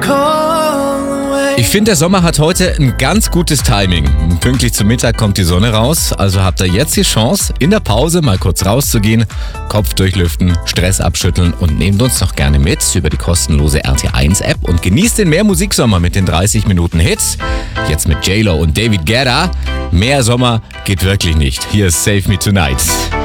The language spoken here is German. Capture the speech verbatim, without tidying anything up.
Ich finde, der Sommer hat heute ein ganz gutes Timing. Pünktlich zum Mittag kommt die Sonne raus, also habt ihr jetzt die Chance, in der Pause mal kurz rauszugehen, Kopf durchlüften, Stress abschütteln und nehmt uns noch gerne mit über die kostenlose R T eins App und genießt den Mehr-Musiksommer mit den dreißig Minuten Hits. Jetzt mit J-Lo und David Guetta. Mehr Sommer geht wirklich nicht. Hier ist Save Me Tonight.